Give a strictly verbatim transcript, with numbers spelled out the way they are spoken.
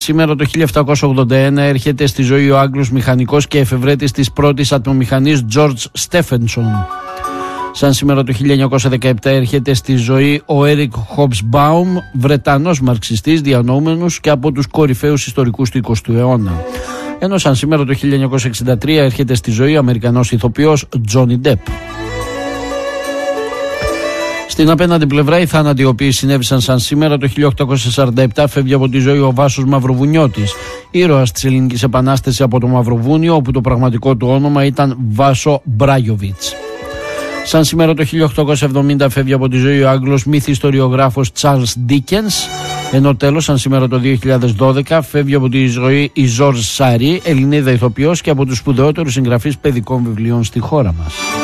Σήμερα το χίλια επτακόσια ογδόντα ένα έρχεται στη ζωή ο Άγγλος μηχανικός και εφευρέτης της πρώτης ατμομηχανής George Stephenson. Σαν σήμερα το χίλια εννιακόσια δεκαεπτά έρχεται στη ζωή ο Έρικ Χόμπσμπαουμ, Βρετανός μαρξιστής, διανοούμενος και από τους κορυφαίους ιστορικούς του εικοστού αιώνα. Ενώ σαν σήμερα το χίλια εννιακόσια εξήντα τρία έρχεται στη ζωή ο Αμερικανός ηθοποιός Τζόνι Ντεπ. Στην απέναντι πλευρά, οι θάνατοι οι οποίοι συνέβησαν σαν σήμερα το χίλια οκτακόσια σαράντα επτά φεύγει από τη ζωή ο Βάσος Μαυροβουνιώτης, ήρωας της Ελληνικής Επανάστασης από το Μαυροβούνιο, όπου το πραγματικό του όνομα ήταν Βάσο Μπράγιοβιτς. Σαν σήμερα το χίλια οκτακόσια εβδομήντα φεύγει από τη ζωή ο Άγγλος μυθιστοριογράφος Τσάρλς Ντίκενς, ενώ τέλος σαν σήμερα το δύο χιλιάδες δώδεκα φεύγει από τη ζωή η Ζορζ Σάρι, Ελληνίδα ηθοποιός και από τους σπουδαιότερους συγγραφείς παιδικών βιβλίων στη χώρα μας.